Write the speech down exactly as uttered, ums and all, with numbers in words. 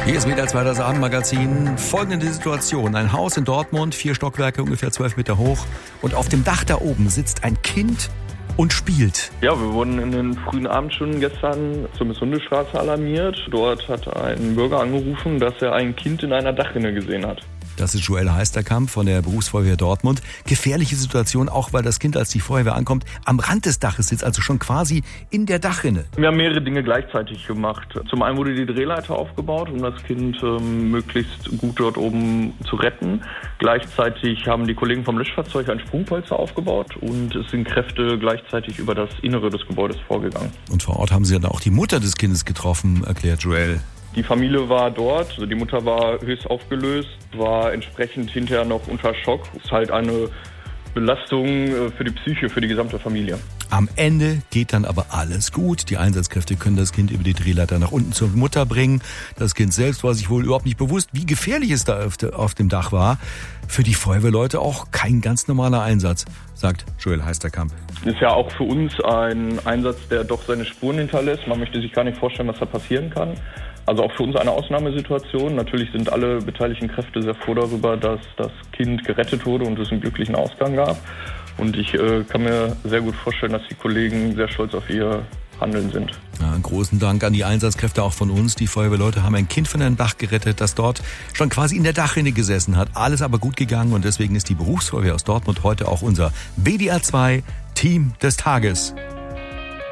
Hier ist wieder zwei das Abendmagazin. Folgende Situation. Ein Haus in Dortmund, vier Stockwerke, ungefähr zwölf Meter hoch. Und auf dem Dach da oben sitzt ein Kind und spielt. Ja, wir wurden in den frühen Abendstunden gestern zur Missundestraße alarmiert. Dort hat ein Bürger angerufen, dass er ein Kind in einer Dachrinne gesehen hat. Das ist Joel Heisterkamp von der Berufsfeuerwehr Dortmund. Gefährliche Situation, auch weil das Kind, als die Feuerwehr ankommt, am Rand des Daches sitzt, also schon quasi in der Dachrinne. Wir haben mehrere Dinge gleichzeitig gemacht. Zum einen wurde die Drehleiter aufgebaut, um das Kind ähm, möglichst gut dort oben zu retten. Gleichzeitig haben die Kollegen vom Löschfahrzeug ein Sprungpolster aufgebaut und es sind Kräfte gleichzeitig über das Innere des Gebäudes vorgegangen. Und vor Ort haben sie dann auch die Mutter des Kindes getroffen, erklärt Joel. Die Familie war dort, also die Mutter war höchst aufgelöst, war entsprechend hinterher noch unter Schock. Es ist halt eine Belastung für die Psyche, für die gesamte Familie. Am Ende geht dann aber alles gut. Die Einsatzkräfte können das Kind über die Drehleiter nach unten zur Mutter bringen. Das Kind selbst war sich wohl überhaupt nicht bewusst, wie gefährlich es da auf dem Dach war. Für die Feuerwehrleute auch kein ganz normaler Einsatz, sagt Joel Heisterkamp. Ist ja auch für uns ein Einsatz, der doch seine Spuren hinterlässt. Man möchte sich gar nicht vorstellen, was da passieren kann. Also auch für uns eine Ausnahmesituation. Natürlich sind alle beteiligten Kräfte sehr froh darüber, dass das Kind gerettet wurde und es einen glücklichen Ausgang gab. Und ich äh, kann mir sehr gut vorstellen, dass die Kollegen sehr stolz auf ihr Handeln sind. Ja, einen großen Dank an die Einsatzkräfte auch von uns. Die Feuerwehrleute haben ein Kind von einem Dach gerettet, das dort schon quasi in der Dachrinne gesessen hat. Alles aber gut gegangen und deswegen ist die Berufsfeuerwehr aus Dortmund heute auch unser W D R zwei Team des Tages.